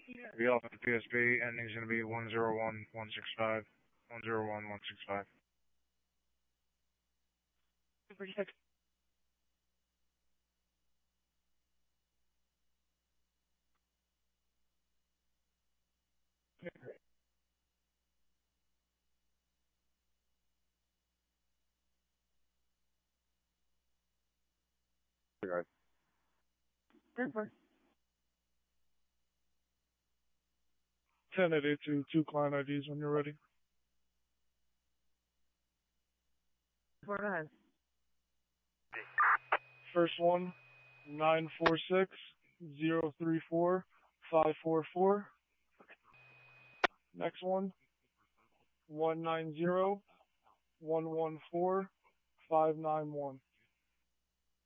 The Elephant PSB, ending is going to be 101165. 101165. 36. Okay. Perfect. 10-8 two client IDs when you're ready. 49. First one, 946-034-544. Next one, 190-114-591.